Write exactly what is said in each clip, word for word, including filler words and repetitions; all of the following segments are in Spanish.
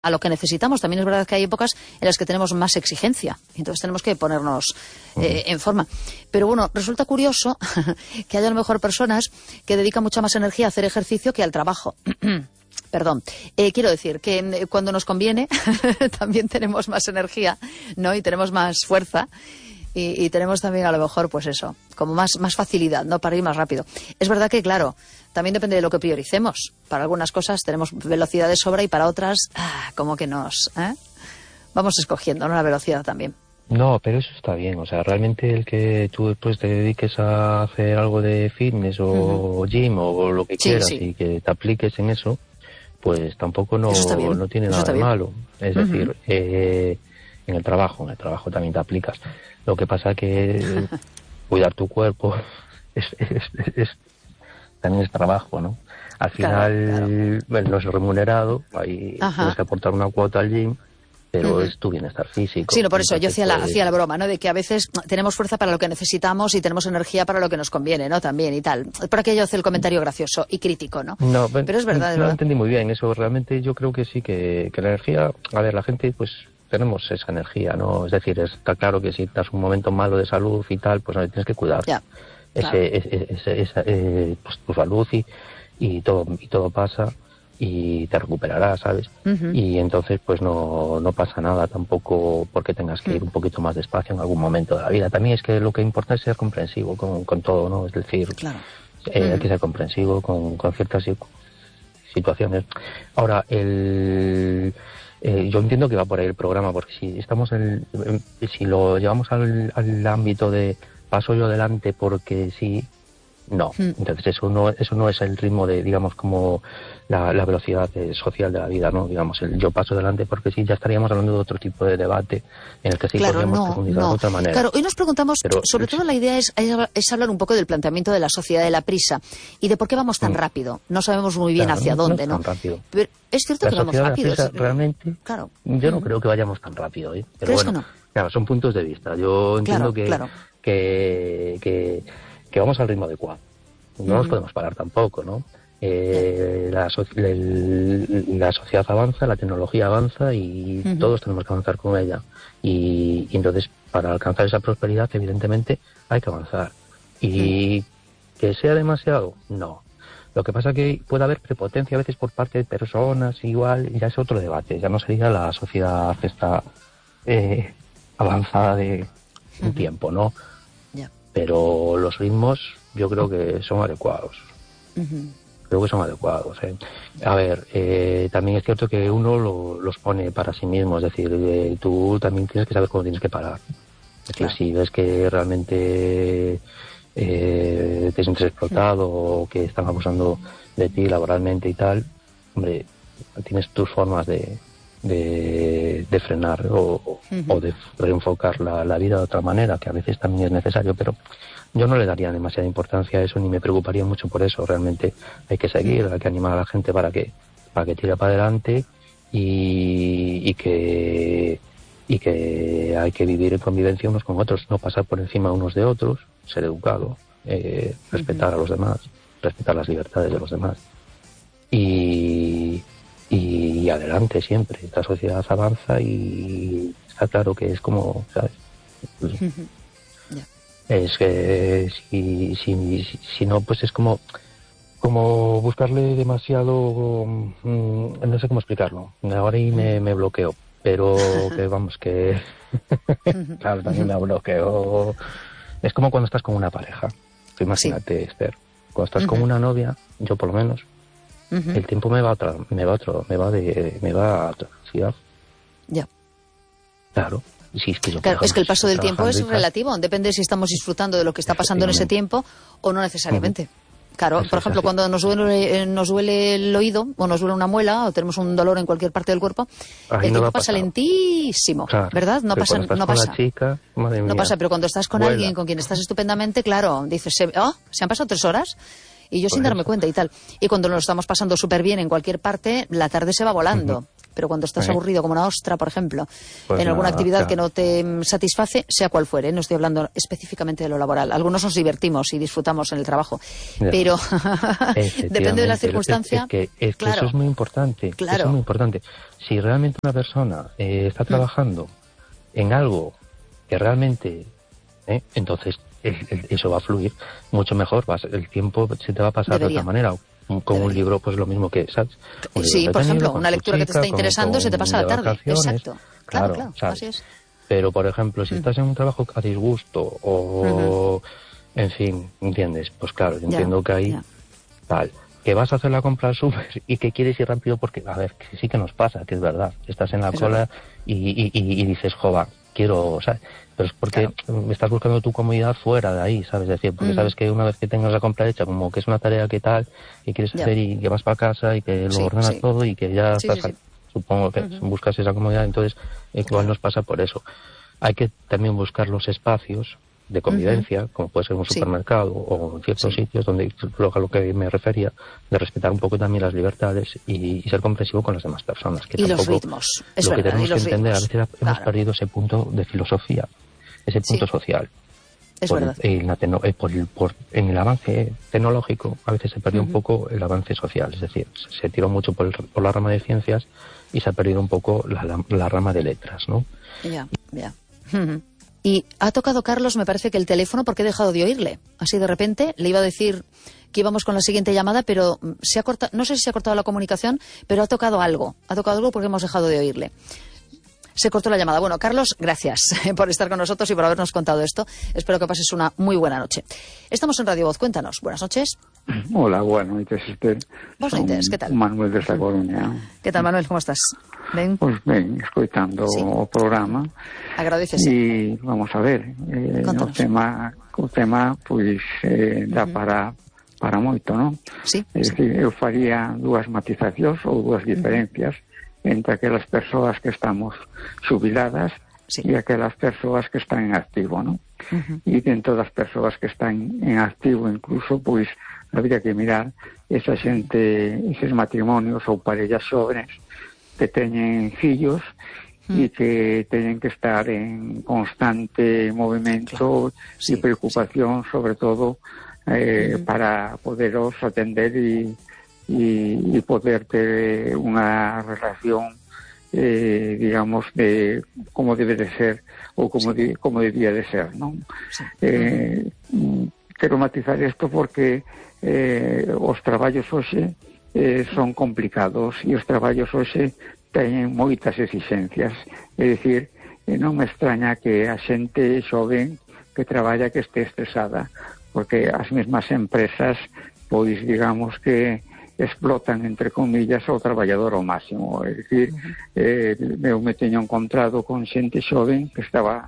a lo que necesitamos. También es verdad que hay épocas en las que tenemos más exigencia, entonces tenemos que ponernos eh, en forma. Pero bueno, resulta curioso que haya a lo mejor personas que dedican mucha más energía a hacer ejercicio que al trabajo. Perdón, eh, quiero decir que eh, cuando nos conviene también tenemos más energía, ¿no? Y tenemos más fuerza. Y, y tenemos también a lo mejor, pues eso, como más, más facilidad, ¿no? Para ir más rápido. Es verdad que, claro, también depende de lo que prioricemos. Para algunas cosas tenemos velocidad de sobra y para otras, ah, como que nos... ¿eh? Vamos escogiendo, ¿no? La velocidad también. No, pero eso está bien. O sea, realmente el que tú después te dediques a hacer algo de fitness o uh-huh. gym o lo que sí, quieras sí. y que te apliques en eso, pues tampoco no, no tiene eso nada de bien. malo. Es uh-huh. decir, eh, en el trabajo, en el trabajo también te aplicas. Lo que pasa que cuidar tu cuerpo es, es, es, es, también es trabajo, ¿no? Al final, claro, claro. Bueno, no es remunerado, ahí Ajá. tienes que aportar una cuota al gym, pero uh-huh. es tu bienestar físico. Sí, no, por eso Entonces, yo hacía, pues... la, hacía la broma, ¿no? De que a veces tenemos fuerza para lo que necesitamos y tenemos energía para lo que nos conviene, ¿no? También y tal. Por aquello hace el comentario gracioso y crítico, ¿no? No, pero es verdad, es no verdad. lo entendí muy bien. Eso realmente yo creo que sí, que, que la energía... A ver, la gente, pues... tenemos esa energía, ¿no? Es decir, está claro que si estás un momento malo de salud y tal, pues no, tienes que cuidar. Ya, claro. ese, ese, ese, ese, eh, pues, tu salud y, y todo y todo pasa y te recuperarás, ¿sabes? Uh-huh. Y entonces, pues no, no pasa nada tampoco porque tengas que ir un poquito más despacio en algún momento de la vida. También es que lo que importa es ser comprensivo con, con todo, ¿no? Es decir, claro. eh, uh-huh. hay que ser comprensivo con, con ciertas situaciones. Ahora, el... Eh, yo entiendo que va por ahí el programa, porque si estamos en, en, si lo llevamos al, al ámbito de paso yo adelante porque sí, no. Mm. Entonces eso no eso no es el ritmo de, digamos, como la, la velocidad de, social de la vida, ¿no? Digamos, el yo paso adelante porque sí, ya estaríamos hablando de otro tipo de debate en el que sí claro, podríamos no, profundizar no. de otra manera. Claro, hoy nos preguntamos, Pero, sobre todo la idea es, es hablar un poco del planteamiento de la sociedad de la prisa y de por qué vamos tan mm. rápido. No sabemos muy bien claro, hacia no, dónde, no ¿no? Es tan rápido. Pero es cierto la que vamos rápido. Prisa, realmente, claro. yo no mm. creo que vayamos tan rápido, ¿eh? Pero ¿Crees bueno, que no? Claro, son puntos de vista. Yo entiendo claro, que, claro. Que, que, que vamos al ritmo adecuado. No mm. nos podemos parar tampoco, ¿no? Eh, la, so el, la sociedad avanza, la tecnología avanza y uh-huh. todos tenemos que avanzar con ella. Y, y entonces, para alcanzar esa prosperidad, evidentemente, hay que avanzar. Y uh-huh. que sea demasiado, no. Lo que pasa es que puede haber prepotencia a veces por parte de personas, igual, ya es otro debate. Ya no sería la sociedad esta eh, avanzada de un uh-huh. tiempo, ¿no? Yeah. Pero los ritmos yo creo que son adecuados. Uh-huh. Creo que son adecuados. ¿eh? A ver, eh, también es cierto que uno lo, los pone para sí mismo, es decir, eh, tú también tienes que saber cuándo tienes que parar. Es decir, claro. si ves que realmente eh, te sientes explotado uh-huh. o que están abusando de ti laboralmente y tal, hombre, tienes tus formas de, de, de frenar o, uh-huh. o de reenfocar la, la vida de otra manera, que a veces también es necesario, pero yo no le daría demasiada importancia a eso ni me preocuparía mucho por eso. Realmente hay que seguir, hay que animar a la gente para que para que tire para adelante y, y que y que hay que vivir en convivencia unos con otros, no pasar por encima unos de otros, ser educado, eh, respetar uh-huh. a los demás, respetar las libertades de los demás y, y adelante siempre. Esta sociedad avanza y está claro que es como, ¿sabes? Pues, uh-huh. Es que si, si, si no, pues es como como buscarle demasiado, mmm, no sé cómo explicarlo. Ahora ahí me, me bloqueo, pero que vamos, que claro, también me bloqueo. Es como cuando estás con una pareja. Imagínate, sí. Esther, cuando estás uh-huh. con una novia, yo por lo menos, uh-huh. el tiempo me va a otra, me va a otro, me va de, me va a otra velocidad. Ya. Claro. Sí, es que, yo, claro, ejemplo, es que el paso del tiempo es tal, relativo, depende si estamos disfrutando de lo que está pasando en ese tiempo o no necesariamente. Uh-huh. Claro, por ejemplo, cuando nos duele, nos duele el oído o nos duele una muela o tenemos un dolor en cualquier parte del cuerpo, Ahí el no tiempo pasa lentísimo, claro, ¿verdad? No pasa, no pasa. Chica, madre mía, no pasa, pero cuando estás con vuela. alguien con quien estás estupendamente, claro, dices, oh, se han pasado tres horas. Y yo pues sin darme eso. cuenta y tal. Y cuando nos estamos pasando súper bien en cualquier parte, la tarde se va volando. Uh-huh. pero cuando estás Sí. aburrido como una ostra, por ejemplo, Pues en alguna nada, actividad claro. que no te mm, satisface, sea cual fuere, no estoy hablando específicamente de lo laboral. Algunos nos divertimos y disfrutamos en el trabajo, Ya. pero depende de la Efectivamente, circunstancia. Es, es que, es que claro, eso es muy importante. claro. Eso es muy importante. Si realmente una persona eh, está trabajando mm. en algo que realmente, eh, entonces el, el, eso va a fluir mucho mejor. Vas, el tiempo se te va a pasar Debería. de otra manera. Con Debería. un libro, pues lo mismo que, ¿sabes? Un Sí, libro por ejemplo, entretenido, con una tu lectura que te chica, está interesando con, se te pasa la de tarde. vacaciones. Exacto. Claro, claro, ¿sabes? así es. Pero, por ejemplo, si mm. estás en un trabajo a disgusto o, uh-huh. en fin, ¿entiendes? Pues claro, yo entiendo ya, que ahí, ya. tal, que vas a hacer la compra al súper y que quieres ir rápido porque, a ver, que sí que nos pasa, que es verdad. Estás en la es cola y, y, y, y dices, jova, quiero, ¿sabes? Pero es porque claro. estás buscando tu comodidad fuera de ahí, ¿sabes? Es decir, porque uh-huh. sabes que una vez que tengas la compra hecha, como que es una tarea que tal, que quieres ya. hacer y que vas para casa y que lo sí, ordenas sí. todo y que ya sí, estás... Sí, sí. Supongo que uh-huh. buscas esa comodidad, entonces igual claro. nos pasa por eso. Hay que también buscar los espacios de convivencia, uh-huh. como puede ser un supermercado sí. o en ciertos sí. sitios donde a lo que me refería, de respetar un poco también las libertades y, y ser comprensivo con las demás personas. Que y tampoco, los ritmos. Es lo verdad, que tenemos que entender, ritmos. a veces claro. hemos perdido ese punto de filosofía, ese punto sí. social. Es por, verdad. En, la teno, por, por, en el avance tecnológico a veces se perdió uh-huh. un poco el avance social, es decir, se tiró mucho por, el, por la rama de ciencias y se ha perdido un poco la, la, la rama de letras, ¿no? Ya, ya. Uh-huh. Y ha tocado, Carlos, me parece que el teléfono, porque he dejado de oírle. Así de repente le iba a decir que íbamos con la siguiente llamada, pero se ha cortado, no sé si se ha cortado la comunicación, pero ha tocado algo. Ha tocado algo porque hemos dejado de oírle. Se cortó la llamada. Bueno, Carlos, gracias por estar con nosotros y por habernos contado esto. Espero que pases una muy buena noche. Estamos en Radio Voz. Cuéntanos. Buenas noches. Hola, buenas noches, Esther. Vos noites, ¿qué tal? Manuel desde Coruña. ¿Qué tal, Manuel? ¿Cómo estás? Ben? Pues ben, escoitando sí. o programa. Agradecese. E vamos a ver, eh, o tema, o tema, pois, eh, dá uh-huh. para para moito, non? Sí. É sí. dicir, eu faría dúas matizacións ou dúas diferencias uh-huh. entre aquelas persoas que estamos xubiladas sí. e aquelas persoas que están en activo, non? Uh-huh. E dentro das persoas que están en activo, incluso, pois, habría que mirar esa xente, eses matrimonios ou parellas xóvenes que teñen fillos mm. e que teñen que estar en constante movimento claro. sí, e preocupación, sí. sobre todo eh, mm. para poderos atender e, e, e poder ter unha relación eh, digamos de como debe de ser ou como, sí. de, como debía de ser, non? Sí. Eh, mm. quero matizar isto porque eh, os traballos hoxe eh, son complicados e os traballos hoxe teñen moitas exixencias. É dicir, eh, non me extraña que a xente xoven que traballa que este estresada, porque as mesmas empresas, pois digamos que explotan, entre comillas, ao traballador ao máximo. É dicir, eh, eu me teño encontrado con xente xoven que estaba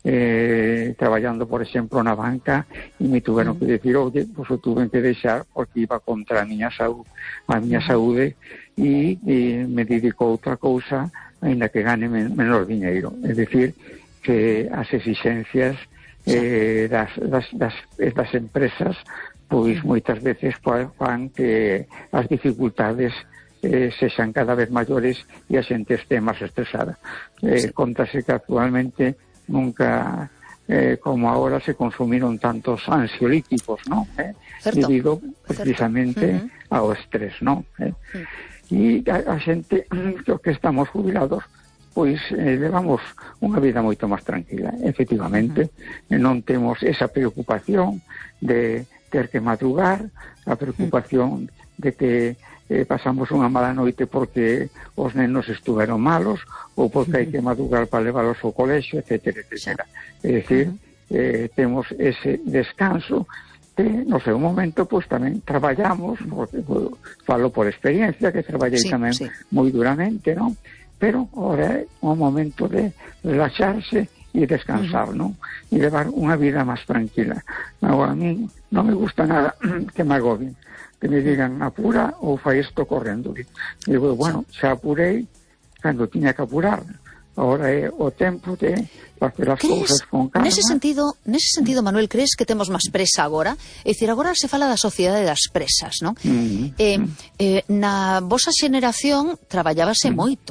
Eh, traballando, por exemplo, na banca e me tuveron que decir, oye, pues o tuve que deixar porque iba contra a miña saúde, a miña saúde e, e me dedico a outra cousa aínda que gane men menor diñeiro. É dicir, que as exixencias eh, das, das, das, das empresas pois moitas veces fan que as dificultades eh, sexan cada vez maiores e a xente este máis estresada. Eh, contase que actualmente nunca eh, como ahora se consumiron tantos ansiolíticos, ¿no? Eh, debido precisamente uh-huh. ao estrés, ¿no? Eh, uh-huh. E a, a xente que estamos jubilados pois eh, levamos unha vida moito máis tranquila. Efectivamente, uh-huh. non temos esa preocupación de ter que madrugar, a preocupación uh-huh. de que eh, pasamos unha mala noite porque os nenos estuveron malos ou porque uh-huh. hai que madrugar para leválos ao colexio, etcétera, etcétera. É dicir, uh-huh. eh, temos ese descanso que no seu momento pois tamén traballamos, porque pues, falo por experiencia que traballei sí, tamén sí. moi duramente, non? Pero ahora é un momento de relaxarse e descansar, uh-huh. non? E levar unha vida máis tranquila. Agora, a mí non me gusta nada que me agobien, que me digan apura ou fai isto correndo. Digo, bueno, xa apurei cando tiña que apurar. Ahora é o tempo de facer as cousas con calma. Nese sentido, nese sentido, Manuel, crees que temos máis presa agora? É dicir, agora se fala da sociedade das presas, non? Uh-huh. Eh, eh, na vosa xeneración traballábase uh-huh. moito.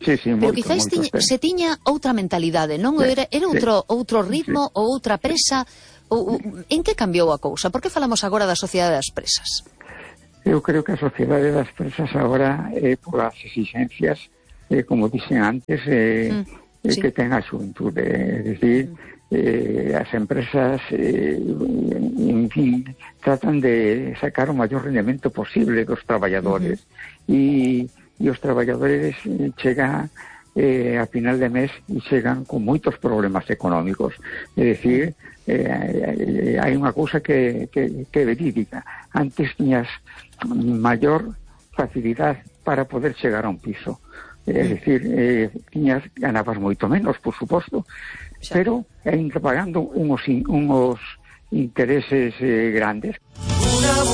Sí, sí, pero moito, quizáis moito, tiña, se tiña outra mentalidade, non? Sí, Era, era outro, sí, outro ritmo sí. ou outra presa? Ou, ou, en que cambiou a cousa? Por que falamos agora da sociedade das presas? Eu creo que a sociedade das presas agora, eh, por as exigencias, eh, como dixen antes, eh, mm, sí. que ten a xuventude, é dicir, eh, as empresas, eh, en fin, tratan de sacar o maior rendemento posible dos traballadores, e uh-huh. e os traballadores chegan eh, a final de mes e chegan con moitos problemas económicos. É dicir, eh, hai unha cousa que, que, que é verídica. Antes tiñas maior facilidade para poder chegar a un piso. É dicir, eh, tiñas, ganabas moito menos, por suposto, pero ainda pagando unos, unos intereses eh, grandes.